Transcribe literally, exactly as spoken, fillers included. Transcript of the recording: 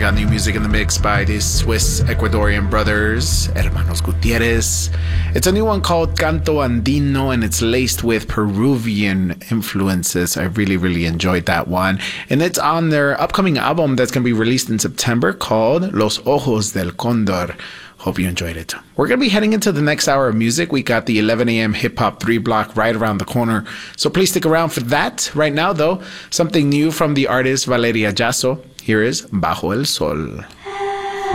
got new music in the mix by these Swiss Ecuadorian brothers, Hermanos Gutierrez. It's a new one called Canto Andino, and it's laced with Peruvian influences. I really, really enjoyed that one. And it's on their upcoming album that's going to be released in September called Los Ojos del Cóndor. Hope you enjoyed it. We're going to be heading into the next hour of music. We got the eleven a.m. hip-hop three block right around the corner, so please stick around for that. Right now, though, something new from the artist Valeria Jasso. Here is Bajo el Sol.